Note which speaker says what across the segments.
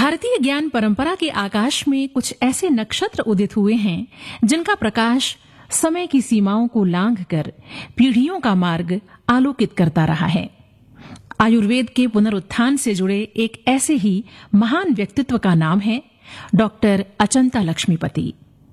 Speaker 1: भारतीय ज्ञान परंपरा के आकाश में कुछ ऐसे नक्षत्र उदित हुए हैं जिनका प्रकाश समय की सीमाओं को लांघकर पीढ़ियों का मार्ग आलोकित करता रहा है। आयुर्वेद के पुनरुत्थान से जुड़े एक ऐसे ही महान व्यक्तित्व का नाम है डॉक्टर अचंता लक्ष्मीपति।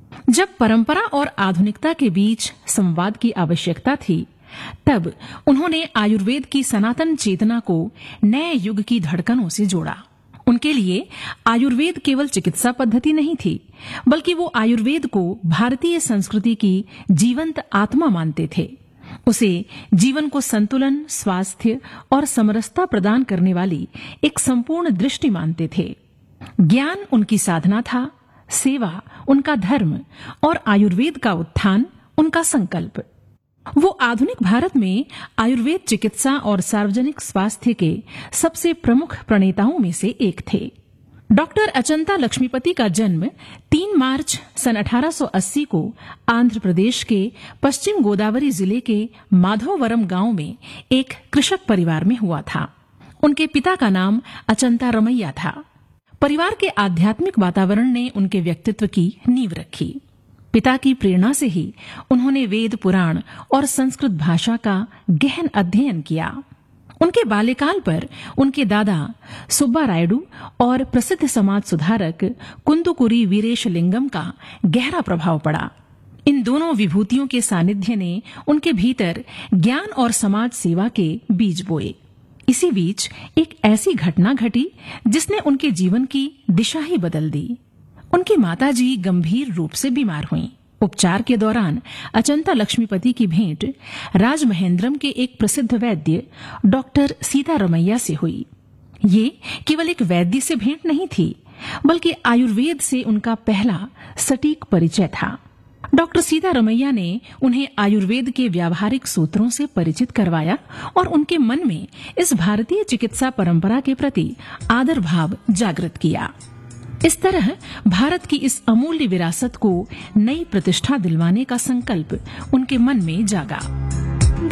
Speaker 1: जब परंपरा और आधुनिकता के बीच संवाद की आवश्यकता थी, तब उन्होंने आयुर्वेद की सनातन चेतना को नए युग की धड़कनों से जोड़ा। उनके लिए आयुर्वेद केवल चिकित्सा पद्धति नहीं थी, बल्कि वो आयुर्वेद को भारतीय संस्कृति की जीवंत आत्मा मानते थे। उसे जीवन को संतुलन, स्वास्थ्य और समरसता प्रदान करने वाली एक संपूर्ण दृष्टि मानते थे। ज्ञान उनकी साधना था, सेवा उनका धर्म और आयुर्वेद का उत्थान उनका संकल्प। वो आधुनिक भारत में आयुर्वेद चिकित्सा और सार्वजनिक स्वास्थ्य के सबसे प्रमुख प्रणेताओं में से एक थे। डॉक्टर अचंता लक्ष्मीपति का जन्म 3 मार्च सन 1880 को आंध्र प्रदेश के पश्चिम गोदावरी जिले के माधववरम गांव में एक कृषक परिवार में हुआ था। उनके पिता का नाम अचंता रमैया था। परिवार के आध्यात्मिक वातावरण ने उनके व्यक्तित्व की नींव रखी। पिता की प्रेरणा से ही उन्होंने वेद, पुराण और संस्कृत भाषा का गहन अध्ययन किया। उनके बाल्यकाल पर उनके दादा सुब्बा रायडू और प्रसिद्ध समाज सुधारक कुंदुकुरी वीरेशलिंगम का गहरा प्रभाव पड़ा। इन दोनों विभूतियों के सानिध्य ने उनके भीतर ज्ञान और समाज सेवा के बीज बोए। इसी बीच एक ऐसी घटना घटी जिसने उनके जीवन की दिशा ही बदल दी। उनकी माताजी गंभीर रूप से बीमार हुईं। उपचार के दौरान अचंता लक्ष्मीपति की भेंट राजमहेंद्रम के एक प्रसिद्ध वैद्य डॉक्टर सीतारमैया से हुई। ये केवल एक वैद्य से भेंट नहीं थी, बल्कि आयुर्वेद से उनका पहला सटीक परिचय था। डॉक्टर सीतारमैया ने उन्हें आयुर्वेद के व्यावहारिक सूत्रों से परिचित करवाया और उनके मन में इस भारतीय चिकित्सा परंपरा के प्रति आदर भाव जागृत किया। इस तरह भारत की इस अमूल्य विरासत को नई प्रतिष्ठा दिलवाने का संकल्प उनके मन में जागा।